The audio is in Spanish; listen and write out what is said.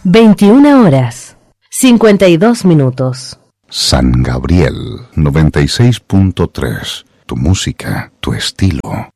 21 horas, 52 minutos. San Gabriel 96.3. Tu música, tu estilo.